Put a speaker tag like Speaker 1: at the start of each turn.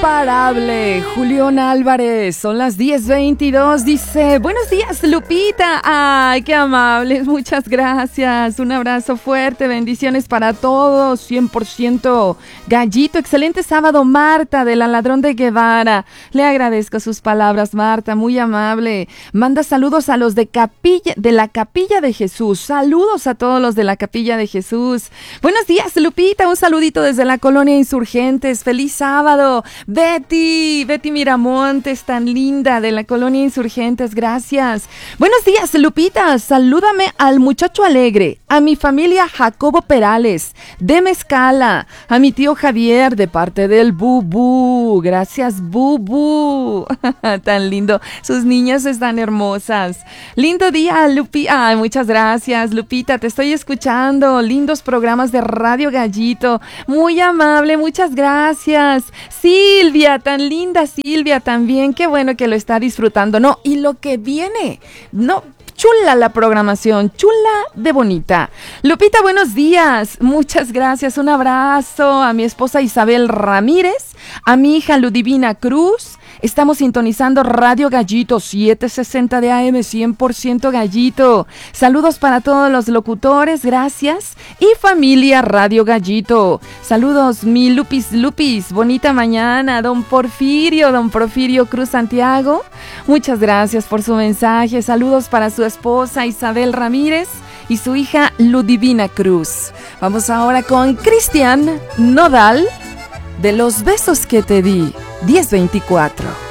Speaker 1: Imparable, Julián Álvarez, son las 10:22, dice, buenos días Lupita, ay, qué amables, muchas gracias, un abrazo fuerte, bendiciones para todos, 100% Gallito, excelente sábado Marta de la Ladrón de Guevara, le agradezco sus palabras Marta, muy amable, manda saludos a los de la Capilla de Jesús, saludos a todos los de la Capilla de Jesús, buenos días Lupita, un saludito desde la Colonia Insurgentes, feliz sábado, Betty Miramontes, tan linda, de la Colonia Insurgentes, gracias. Buenos días, Lupita, salúdame al muchacho alegre, a mi familia Jacobo Perales, de Mezcala, a mi tío Javier, de parte del Bubu, gracias Bubu, tan lindo, sus niñas están hermosas. Lindo día, Lupita, ay, muchas gracias, Lupita, te estoy escuchando, lindos programas de Radio Gallito, muy amable, muchas gracias. Silvia, tan linda Silvia también, qué bueno que lo está disfrutando, ¿no? Y lo que viene, ¿no? Chula la programación, chula de bonita. Lupita, buenos días, muchas gracias, un abrazo a mi esposa Isabel Ramírez, a mi hija Ludivina Cruz. Estamos sintonizando Radio Gallito 760 de AM, 100% Gallito. Saludos para todos los locutores, gracias. Y familia Radio Gallito. Saludos, mi Lupis, bonita mañana. Don Porfirio Cruz Santiago. Muchas gracias por su mensaje. Saludos para su esposa Isabel Ramírez y su hija Ludivina Cruz. Vamos ahora con Cristian Nodal, de Los besos que te di, 10:24.